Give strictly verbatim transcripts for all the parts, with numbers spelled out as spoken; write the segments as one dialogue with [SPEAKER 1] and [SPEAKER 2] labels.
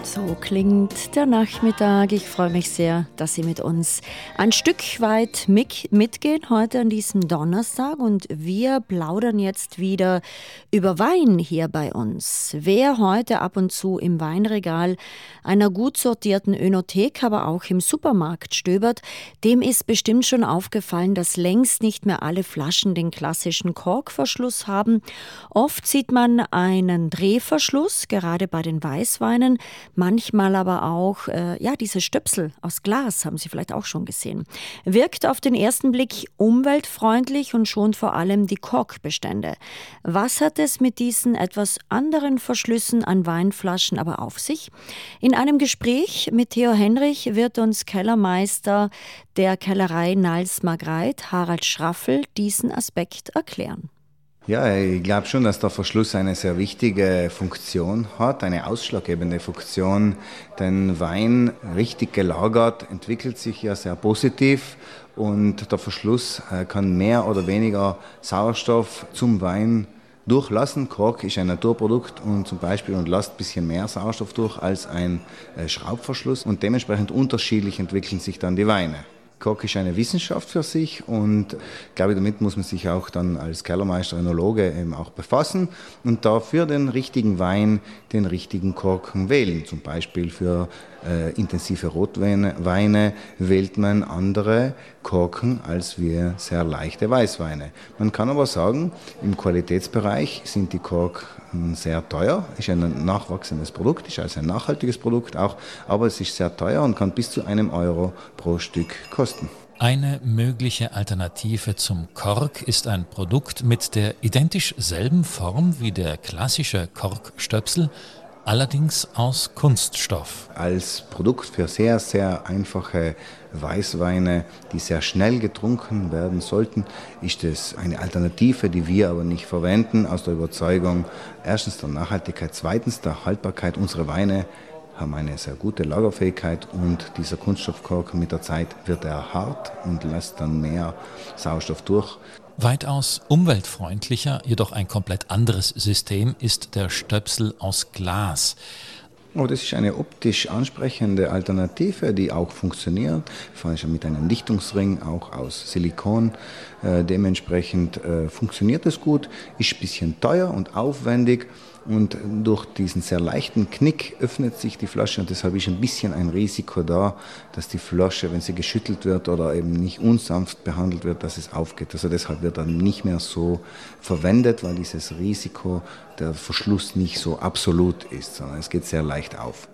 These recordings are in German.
[SPEAKER 1] So klingt der Nachmittag. Ich freue mich sehr, dass Sie mit uns ein Stück weit mitgehen heute an diesem Donnerstag. Und wir plaudern jetzt wieder über Wein hier bei uns. Wer heute ab und zu im Weinregal einer gut sortierten Önothek, aber auch im Supermarkt stöbert, dem ist bestimmt schon aufgefallen, dass längst nicht mehr alle Flaschen den klassischen Korkverschluss haben. Oft sieht man einen Drehverschluss, gerade bei den Weißweinen. Manchmal aber auch, äh, ja, diese Stöpsel aus Glas, haben Sie vielleicht auch schon gesehen. Wirkt auf den ersten Blick umweltfreundlich und schont vor allem die Korkbestände. Was hat es mit diesen etwas anderen Verschlüssen an Weinflaschen aber auf sich? In einem Gespräch mit Theo Henrich wird uns Kellermeister der Kellerei Nals Margreit, Harald Schraffel, diesen Aspekt erklären.
[SPEAKER 2] Ja, ich glaube schon, dass der Verschluss eine sehr wichtige Funktion hat, eine ausschlaggebende Funktion. Denn Wein richtig gelagert entwickelt sich ja sehr positiv und der Verschluss kann mehr oder weniger Sauerstoff zum Wein durchlassen. Kork ist ein Naturprodukt und zum Beispiel und lässt ein bisschen mehr Sauerstoff durch als ein Schraubverschluss und dementsprechend unterschiedlich entwickeln sich dann die Weine. Kork ist eine Wissenschaft für sich und ich glaube, damit muss man sich auch dann als Kellermeister, Önologe eben auch befassen und dafür den richtigen Wein, den richtigen Korken wählen. Zum Beispiel für äh, intensive Rotweine Weine wählt man andere Korken als wir sehr leichte Weißweine. Man kann aber sagen, im Qualitätsbereich sind die Korken sehr teuer, ist ein nachwachsendes Produkt, ist also ein nachhaltiges Produkt auch, aber es ist sehr teuer und kann bis zu einem Euro pro Stück kosten.
[SPEAKER 3] Eine mögliche Alternative zum Kork ist ein Produkt mit der identisch selben Form wie der klassische Korkstöpsel, allerdings aus Kunststoff.
[SPEAKER 2] Als Produkt für sehr, sehr einfache Weißweine, die sehr schnell getrunken werden sollten, ist es eine Alternative, die wir aber nicht verwenden, aus der Überzeugung, erstens der Nachhaltigkeit, zweitens der Haltbarkeit. Unsere Weine haben eine sehr gute Lagerfähigkeit und dieser Kunststoffkork mit der Zeit wird er hart und lässt dann mehr Sauerstoff durch.
[SPEAKER 3] Weitaus umweltfreundlicher, jedoch ein komplett anderes System ist der Stöpsel aus Glas.
[SPEAKER 2] Oh, das ist eine optisch ansprechende Alternative, die auch funktioniert, vor allem mit einem Dichtungsring, auch aus Silikon. Äh, dementsprechend äh, funktioniert es gut, ist ein bisschen teuer und aufwendig. Und durch diesen sehr leichten Knick öffnet sich die Flasche und deshalb ist ein bisschen ein Risiko da, dass die Flasche, wenn sie geschüttelt wird oder eben nicht unsanft behandelt wird, dass es aufgeht. Also deshalb wird dann nicht mehr so verwendet, weil dieses Risiko, der Verschluss nicht so absolut ist, sondern es geht sehr leicht auf.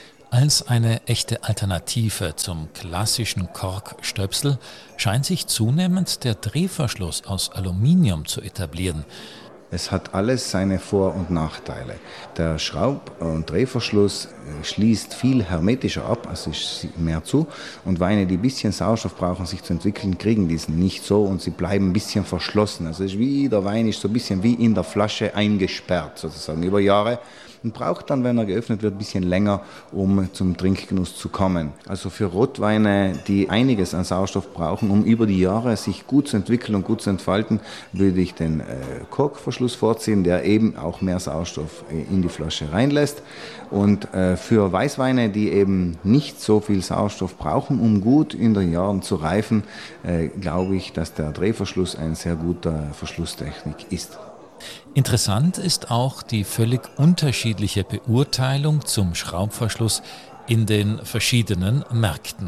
[SPEAKER 3] Als eine echte Alternative zum klassischen Korkstöpsel scheint sich zunehmend der Drehverschluss aus Aluminium zu etablieren.
[SPEAKER 2] Es hat alles seine Vor- und Nachteile. Der Schraub- und Drehverschluss schließt viel hermetischer ab, also es mehr zu. Und Weine, die ein bisschen Sauerstoff brauchen, sich zu entwickeln, kriegen diesen nicht so und sie bleiben ein bisschen verschlossen. Also es ist wie der Wein ist so ein bisschen wie in der Flasche eingesperrt, sozusagen über Jahre. Und braucht dann, wenn er geöffnet wird, ein bisschen länger, um zum Trinkgenuss zu kommen. Also für Rotweine, die einiges an Sauerstoff brauchen, um über die Jahre sich gut zu entwickeln und gut zu entfalten, würde ich den äh, Korkverschluss vorziehen, der eben auch mehr Sauerstoff in die Flasche reinlässt. Und äh, für Weißweine, die eben nicht so viel Sauerstoff brauchen, um gut in den Jahren zu reifen, äh, glaube ich, dass der Drehverschluss ein sehr guter Verschlusstechnik ist.
[SPEAKER 3] Interessant ist auch die völlig unterschiedliche Beurteilung zum Schraubverschluss in den verschiedenen Märkten.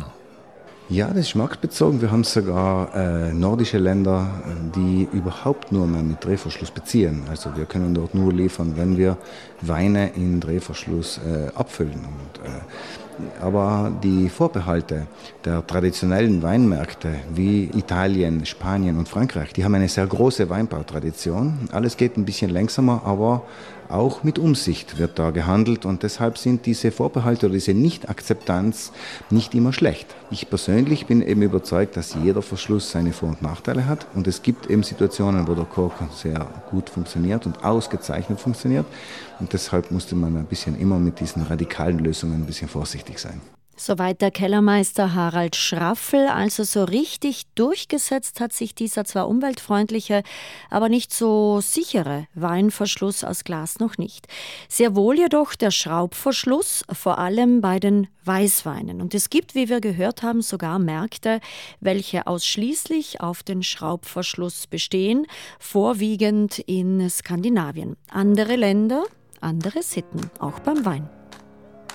[SPEAKER 2] Ja, das ist marktbezogen. Wir haben sogar äh, nordische Länder, die überhaupt nur mehr mit Drehverschluss beziehen. Also wir können dort nur liefern, wenn wir Weine in Drehverschluss äh, abfüllen. Und, äh, aber die Vorbehalte der traditionellen Weinmärkte wie Italien, Spanien und Frankreich, die haben eine sehr große Weinbautradition. Alles geht ein bisschen langsamer, aber auch mit Umsicht wird da gehandelt und deshalb sind diese Vorbehalte oder diese Nicht-Akzeptanz nicht immer schlecht. Ich persönlich bin eben überzeugt, dass jeder Verschluss seine Vor- und Nachteile hat und es gibt eben Situationen, wo der Kork sehr gut funktioniert und ausgezeichnet funktioniert und deshalb musste man ein bisschen immer mit diesen radikalen Lösungen ein bisschen vorsichtig sein.
[SPEAKER 1] Soweit der Kellermeister Harald Schraffel. Also so richtig durchgesetzt hat sich dieser zwar umweltfreundliche, aber nicht so sichere Weinverschluss aus Glas noch nicht. Sehr wohl jedoch der Schraubverschluss, vor allem bei den Weißweinen. Und es gibt, wie wir gehört haben, sogar Märkte, welche ausschließlich auf den Schraubverschluss bestehen, vorwiegend in Skandinavien. Andere Länder, andere Sitten, auch beim Wein.